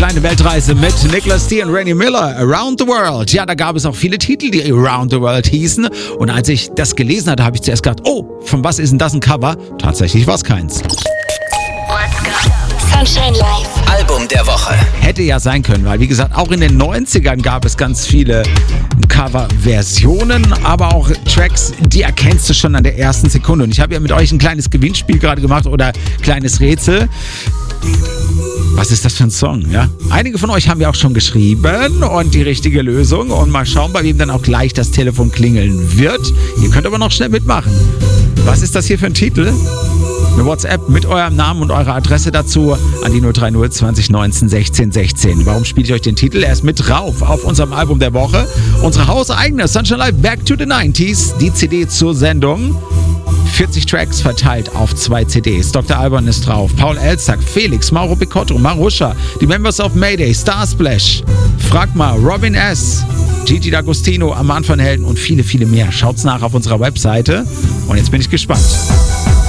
kleine Weltreise mit Nicholas T. und Randy Miller, Around the World. Ja, da gab es auch viele Titel, die Around the World hießen. Und als ich das gelesen hatte, habe ich zuerst gedacht, oh, von was ist denn das ein Cover? Tatsächlich war es keins. Sunshine Live. Album der Woche. Hätte ja sein können, weil wie gesagt, auch in den 90ern gab es ganz viele Cover-Versionen, aber auch Tracks, die erkennst du schon an der ersten Sekunde. Und ich habe ja mit euch ein kleines Gewinnspiel gerade gemacht oder kleines Rätsel. Was ist das für ein Song? Ja? Einige von euch haben ja auch schon geschrieben und die richtige Lösung. Und mal schauen, bei wem dann auch gleich das Telefon klingeln wird. Ihr könnt aber noch schnell mitmachen. Was ist das hier für ein Titel? Eine WhatsApp mit eurem Namen und eurer Adresse dazu an die 030 20 19 16 16. Warum spiele ich euch den Titel? Er ist mit drauf auf unserem Album der Woche. Unsere hauseigene Sunshine Live Back to the 90s. Die CD zur Sendung. 40 Tracks verteilt auf 2 CDs. Dr. Alban ist drauf. Paul Elzack, Felix, Mauro Picotto, Marusha, die Members of Mayday, Starsplash, Fragma, Robin S., Gigi D'Agostino, Armand van Helden und viele, viele mehr. Schaut's nach auf unserer Webseite. Und jetzt bin ich gespannt.